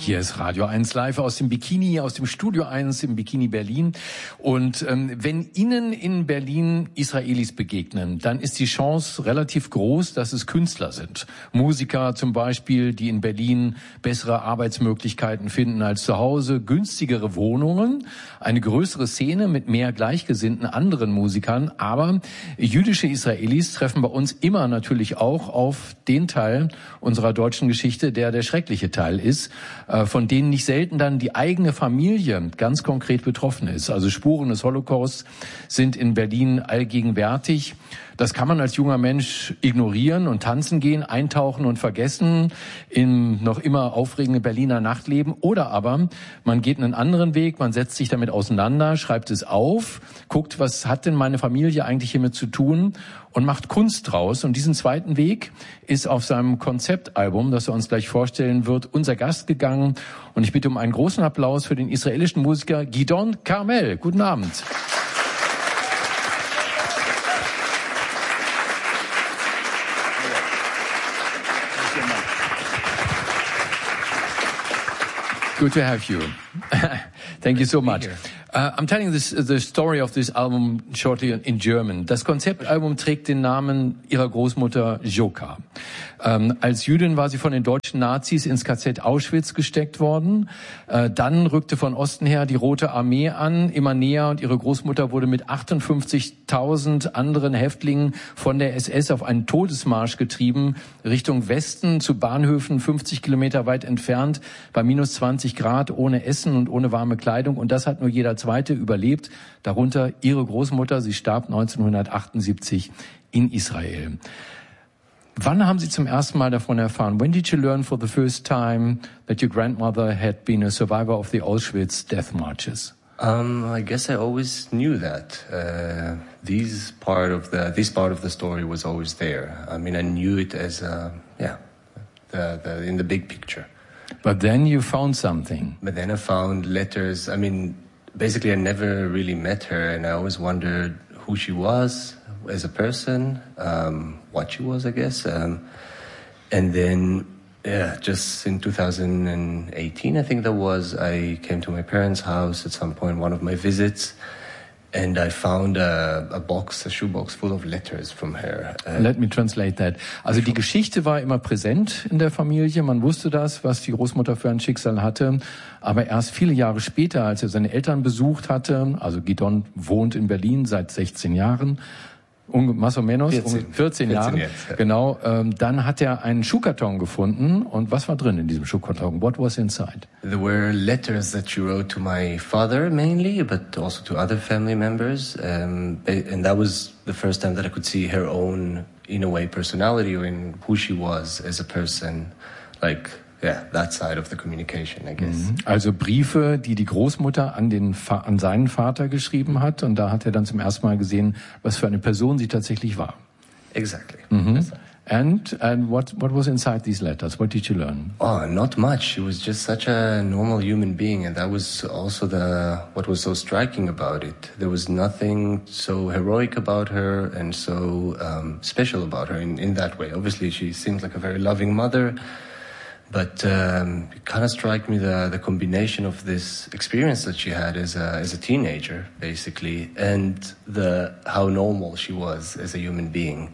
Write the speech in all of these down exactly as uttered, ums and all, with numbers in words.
Hier ist Radio eins live aus dem Bikini, aus dem Studio eins im Bikini Berlin. Und ähm, wenn Ihnen in Berlin Israelis begegnen, dann ist die Chance relativ groß, dass es Künstler sind. Musiker zum Beispiel, die in Berlin bessere Arbeitsmöglichkeiten finden als zu Hause, günstigere Wohnungen, eine größere Szene mit mehr gleichgesinnten anderen Musikern. Aber jüdische Israelis treffen bei uns immer natürlich auch auf den Teil unserer deutschen Geschichte, der der schreckliche Teil ist, von denen nicht selten dann die eigene Familie ganz konkret betroffen ist. Also Spuren des Holocausts sind in Berlin allgegenwärtig. Das kann man als junger Mensch ignorieren und tanzen gehen, eintauchen und vergessen im noch immer aufregenden Berliner Nachtleben. Oder aber man geht einen anderen Weg, man setzt sich damit auseinander, schreibt es auf, guckt, was hat denn meine Familie eigentlich hiermit zu tun und macht Kunst draus. Und diesen zweiten Weg ist auf seinem Konzeptalbum, das er uns gleich vorstellen wird, unser Gast gegangen. Und ich bitte um einen großen Applaus für den israelischen Musiker Gidon Carmel. Guten Abend. Good to have you. Thank you so much. Uh, I'm telling this, the story of this album shortly in German. Das Konzeptalbum trägt den Namen ihrer Großmutter Joka. Ähm, als Jüdin war sie von den deutschen Nazis ins K Z Auschwitz gesteckt worden. Äh, dann rückte von Osten her die Rote Armee an, immer näher, und ihre Großmutter wurde mit achtundfünfzigtausend anderen Häftlingen von der S S auf einen Todesmarsch getrieben, Richtung Westen zu Bahnhöfen fünfzig Kilometer weit entfernt, bei minus zwanzig Grad, ohne Essen und ohne warme Kleidung. Und das hat nur jeder Zweite überlebt, darunter ihre Großmutter. Sie starb neunzehnhundertachtundsiebzig in Israel. Wann haben Sie zum ersten Mal davon erfahren? When did you learn for the first time that your grandmother had been a survivor of the Auschwitz death marches? Um, I guess I always knew that. Uh, these part of the, this part of the story was always there. I mean, I knew it as, a, yeah, the, the, in the big picture. But then you found something. But then I found letters. I mean, basically I never really met her, and I always wondered who she was as a person, um, what she was, I guess. Um, and then, yeah, just in two thousand eighteen, I think that was, I came to my parents' house at some point, one of my visits, and I found a, a box, a shoebox full of letters from her. Uh, Let me translate that. Also die Geschichte war immer präsent in der Familie. Man wusste das, was die Großmutter für ein Schicksal hatte. Aber erst viele Jahre später, als er seine Eltern besucht hatte, also Gidon wohnt in Berlin seit sechzehn Jahren, más o menos, vierzehn, vierzehn Jahre, jetzt, ja. Genau, ähm, dann hat er einen Schuhkarton gefunden. Und was war drin in diesem Schuhkarton? What was inside? There were letters that she wrote to my father mainly, but also to other family members. Um, and that was the first time that I could see her own, in a way, personality, or in who she was as a person, like, yeah, that side of the communication, I guess. Also Briefe, die die Großmutter an den an seinen Vater geschrieben hat, und da hat er dann zum ersten Mal gesehen, was für eine Person sie tatsächlich war. Exactly. Mm-hmm. And and what what was inside these letters? What did you learn? Oh, not much. She was just such a normal human being, and that was also the what was so striking about it. There was nothing so heroic about her and so um, special about her in in that way. Obviously, she seems like a very loving mother. But um, it kind of struck me the the combination of this experience that she had as a as a teenager, basically, and the how normal she was as a human being.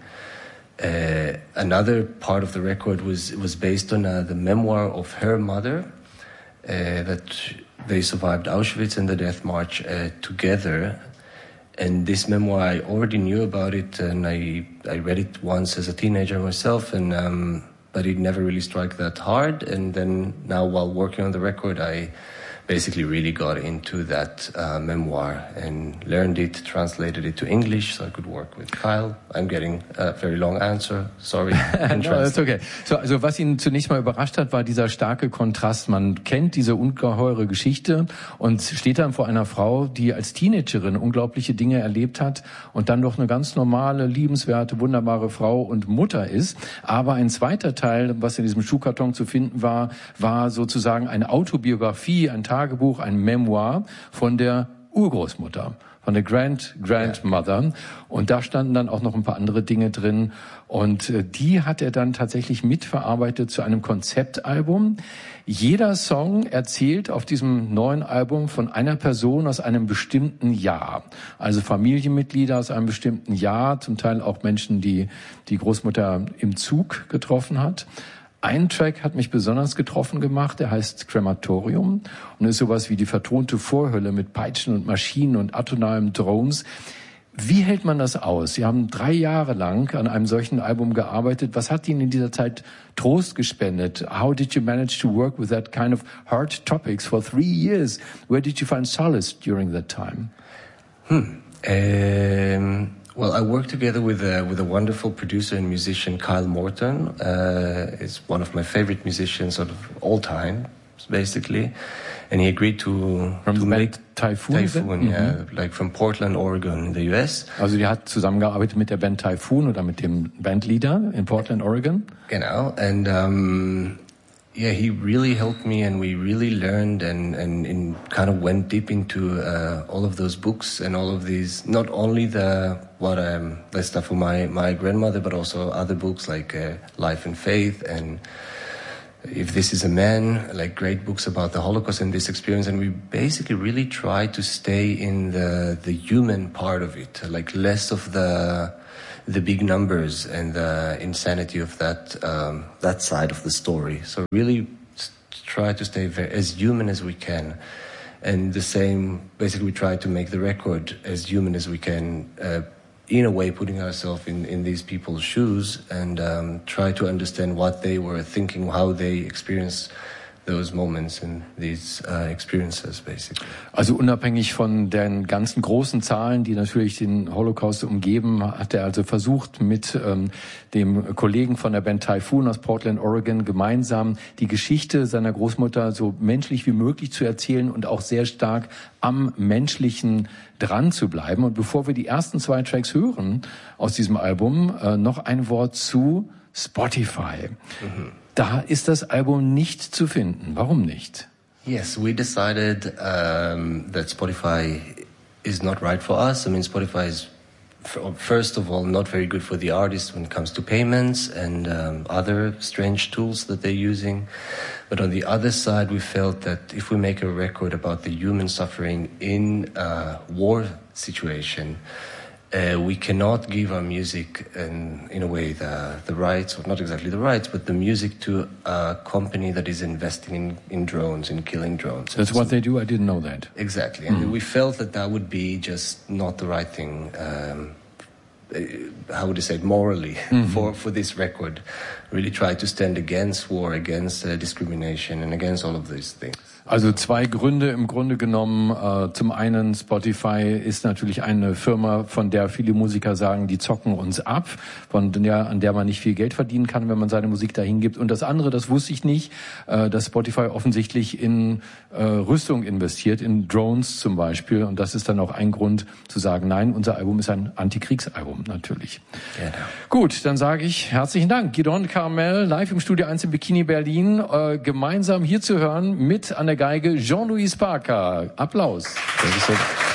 Uh, another part of the record was was based on uh, the memoir of her mother, uh, that they survived Auschwitz and the Death March uh, together. And this memoir, I already knew about it, and I I read it once as a teenager myself, and. Um, but it never really struck that hard. And then now while working on the record, I basically really got into that uh, memoir and learned it, translated it to English so I could work with Kyle. I'm getting a very long answer, sorry. No, that's okay. So, also was ihn zunächst mal überrascht hat, war dieser starke Kontrast. Man kennt diese ungeheure Geschichte und steht dann vor einer Frau, die als Teenagerin unglaubliche Dinge erlebt hat und dann doch eine ganz normale, liebenswerte, wunderbare Frau und Mutter ist. Aber ein zweiter Teil, was in diesem Schuhkarton zu finden war, war sozusagen eine Autobiografie, ein Tagebuch, ein Memoir von der Urgroßmutter, von der Grand Grandmother. Ja. Und da standen dann auch noch ein paar andere Dinge drin. Und äh, die hat er dann tatsächlich mitverarbeitet zu einem Konzeptalbum. Jeder Song erzählt auf diesem neuen Album von einer Person aus einem bestimmten Jahr. Also Familienmitglieder aus einem bestimmten Jahr, zum Teil auch Menschen, die die Großmutter im Zug getroffen hat. Ein Track hat mich besonders getroffen gemacht, der heißt Crematorium und ist sowas wie die vertonte Vorhölle mit Peitschen und Maschinen und atonalen Drones. Wie hält man das aus? Sie haben drei Jahre lang an einem solchen Album gearbeitet. Was hat Ihnen in dieser Zeit Trost gespendet? How did you manage to work with that kind of hard topics for three years? Where did you find solace during that time? Hmm. Um... Well, I worked together with a, with a wonderful producer and musician, Kyle Morton. Uh, he's one of my favorite musicians of all time, basically. And he agreed to, from to make Typhoon, Typhoon, yeah, mm-hmm. like from Portland, Oregon in the U S. Also die hat zusammengearbeitet mit der Band Typhoon oder mit dem Bandleader in Portland, Oregon. Genau. And um, yeah, he really helped me, and we really learned and, and, and kind of went deep into uh, all of those books and all of these, not only the what um, the stuff for my, my grandmother, but also other books like uh, Life and Faith and If This Is a Man, like great books about the Holocaust and this experience. And we basically really tried to stay in the, the human part of it, like less of the the big numbers and the insanity of that um, that side of the story. So really try to stay very, as human as we can. And the same, basically we try to make the record as human as we can, uh, in a way putting ourselves in, in these people's shoes and um, try to understand what they were thinking, how they experienced those moments and these uh, experiences, basically. Also unabhängig von den ganzen großen Zahlen, die natürlich den Holocaust umgeben, hat er also versucht, mit ähm, dem Kollegen von der Band Typhoon aus Portland, Oregon, gemeinsam die Geschichte seiner Großmutter so menschlich wie möglich zu erzählen und auch sehr stark am Menschlichen dran zu bleiben. Und bevor wir die ersten zwei Tracks hören aus diesem Album, äh, noch ein Wort zu Spotify. Mhm. Da ist das Album nicht zu finden. Warum nicht? Yes, we decided um, that Spotify is not right for us. I mean, Spotify is, first of all, not very good for the artists when it comes to payments and um, other strange tools that they're using. But on the other side, we felt that if we make a record about the human suffering in a war situation, Uh, we cannot give our music and, in a way, the, the rights, or not exactly the rights, but the music to a company that is investing in, in drones, in killing drones. That's what they do? I didn't know that. Exactly. And mm-hmm. we felt that that would be just not the right thing, um, how would you say it, morally, mm-hmm. for, for this record. Really try to stand against war, against uh, discrimination and against all of these things. Also zwei Gründe im Grunde genommen. Äh, zum einen, Spotify ist natürlich eine Firma, von der viele Musiker sagen, die zocken uns ab, von der, an der man nicht viel Geld verdienen kann, wenn man seine Musik dahin gibt. Und das andere, das wusste ich nicht, äh, dass Spotify offensichtlich in äh, Rüstung investiert, in Drones zum Beispiel. Und das ist dann auch ein Grund zu sagen, nein, unser Album ist ein Antikriegsalbum natürlich. Genau. Gut, dann sage ich herzlichen Dank. Gidon Carmel, live im Studio eins in Bikini Berlin, äh, gemeinsam hier zu hören mit an der Geige Jean-Louis Parker. Applaus. Thank you so much.